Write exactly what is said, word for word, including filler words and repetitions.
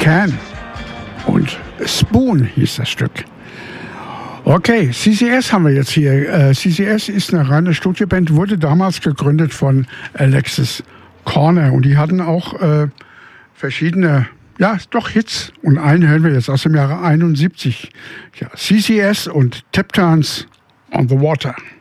Can und Spoon hieß das Stück. Okay, C C S haben wir jetzt hier. Äh, C C S ist eine reine Studioband, wurde damals gegründet von Alexis Corner und die hatten auch äh, verschiedene, ja, doch Hits und einen hören wir jetzt aus dem Jahre einundsiebzig. Ja, C C S und Tap Dance on the Water.